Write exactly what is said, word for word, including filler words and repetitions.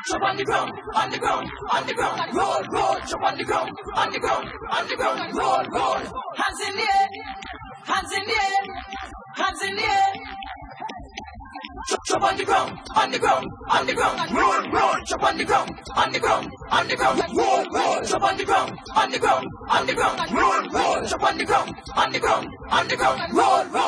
jump on the ground, on the ground, on the ground, roll, roll, jump on the ground, on the ground, on the ground, roll, roll, hands in the air, hands in the air, hands in the air. Jump on the ground, on the ground, on the ground, roll, roll, jump on the ground, on the ground, on the ground, roll, roll, jump on the ground, on the ground, on the ground, roll, roll, jump on the ground, on the ground, on the ground, roll, roll.